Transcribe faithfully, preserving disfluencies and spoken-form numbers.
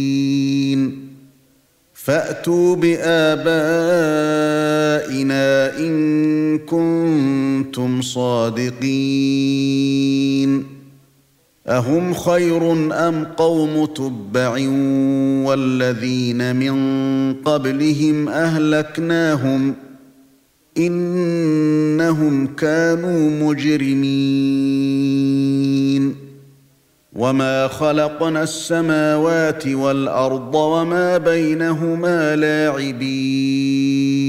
فأتوا بآبائنا إن كنتم صادقين أهم خير أم قوم تبع والذين من قبلهم أهلكناهم إنهم كانوا مجرمين وما خلقنا السماوات والأرض وما بينهما لاعبين